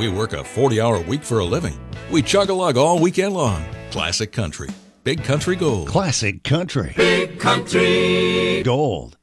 We work a 40-hour week for a living. We chug-a-lug all weekend long. Classic Country. Big Country Gold. Classic Country. Big Country Gold.